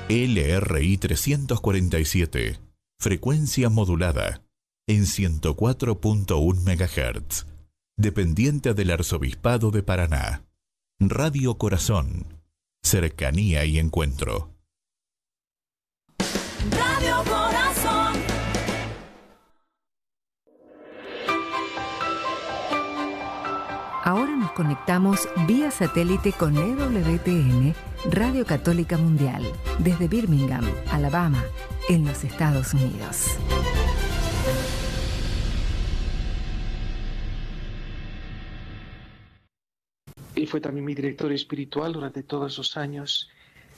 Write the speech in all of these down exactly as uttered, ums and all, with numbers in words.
L R I trescientos cuarenta y siete, frecuencia modulada, en ciento cuatro punto uno megahertz, dependiente del Arzobispado de Paraná. Radio Corazón, cercanía y encuentro. Radio Corazón. Ahora nos conectamos vía satélite con E W T N, Radio Católica Mundial, desde Birmingham, Alabama, en los Estados Unidos. Él fue también mi director espiritual durante todos esos años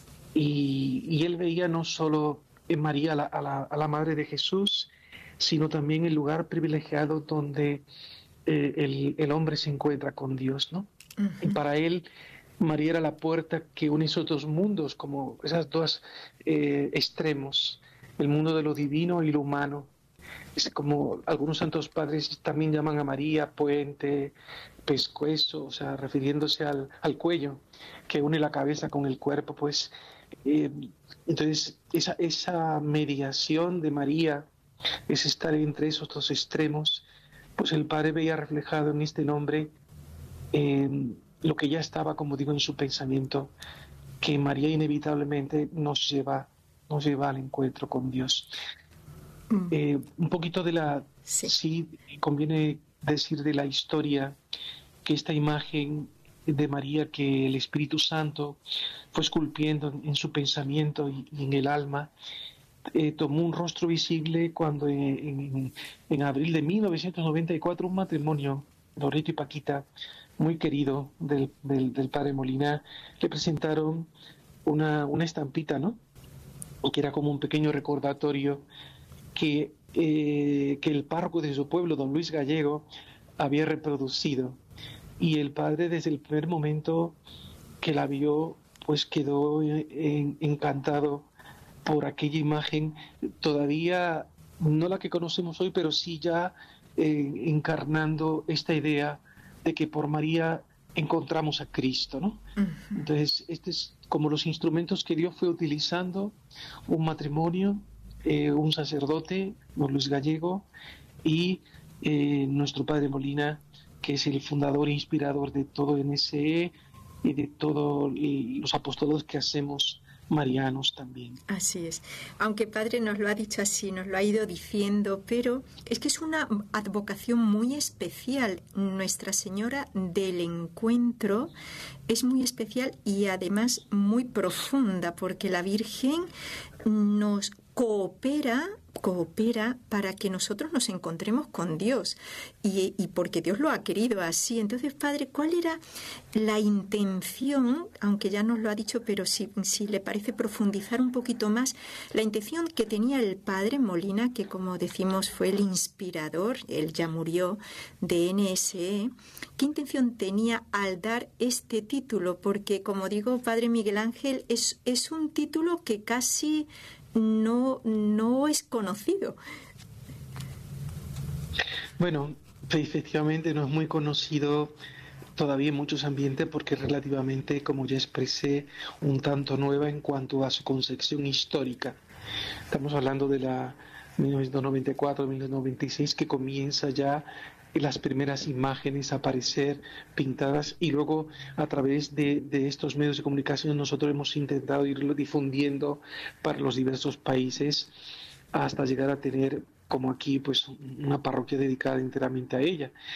y, y él veía no solo en María a la, a, la, a la Madre de Jesús, sino también el lugar privilegiado donde eh, el, el hombre se encuentra con Dios, ¿no? Uh-huh. Y para él María era la puerta que une esos dos mundos, como esos dos eh, extremos, el mundo de lo divino y lo humano. Es como algunos santos padres también llaman a María puente, pescuezo, o sea, refiriéndose al, al cuello que une la cabeza con el cuerpo, pues eh, entonces esa, esa mediación de María, es estar entre esos dos extremos, pues el Padre veía reflejado en este nombre eh, lo que ya estaba, como digo, en su pensamiento, que María inevitablemente nos lleva, nos lleva al encuentro con Dios. Mm. Eh, un poquito de la... Sí. sí, conviene decir de la historia que esta imagen de María que el Espíritu Santo fue esculpiendo en, en su pensamiento y, y en el alma, eh, tomó un rostro visible cuando en, en, en abril de mil novecientos noventa y cuatro un matrimonio, Loreto y Paquita, muy querido del, del, del padre Molina, le presentaron una, una estampita, ¿no? Que era como un pequeño recordatorio que, eh, que el párroco de su pueblo, don Luis Gallego, había reproducido. Y el padre, desde el primer momento que la vio, pues quedó en, encantado por aquella imagen, todavía no la que conocemos hoy, pero sí ya eh, encarnando esta idea de que por María encontramos a Cristo, ¿no? Uh-huh. Entonces, este es como los instrumentos que Dios fue utilizando, un matrimonio, eh, un sacerdote, don Luis Gallego, y eh, nuestro padre Molina, que es el fundador e inspirador de todo N S E y de todos los apostolados que hacemos marianos también. Así es. Aunque Padre nos lo ha dicho así, nos lo ha ido diciendo, pero es que es una advocación muy especial. Nuestra Señora del Encuentro es muy especial y además muy profunda, porque la Virgen nos coopera coopera para que nosotros nos encontremos con Dios y, y porque Dios lo ha querido así. Entonces, Padre, ¿cuál era la intención, aunque ya nos lo ha dicho, pero si, si le parece profundizar un poquito más, la intención que tenía el Padre Molina, que como decimos fue el inspirador, él ya murió, de N S E, ¿qué intención tenía al dar este título? Porque, como digo, Padre Miguel Ángel, es, es un título que casi no, no es conocido. Bueno, efectivamente no es muy conocido todavía en muchos ambientes porque es relativamente, como ya expresé, un tanto nueva en cuanto a su concepción histórica. Estamos hablando de la mil novecientos noventa y cuatro mil novecientos noventa y seis, que comienza ya las primeras imágenes a aparecer pintadas, y luego a través de, de estos medios de comunicación nosotros hemos intentado irlo difundiendo para los diversos países hasta llegar a tener, como aquí, pues una parroquia dedicada enteramente a ella.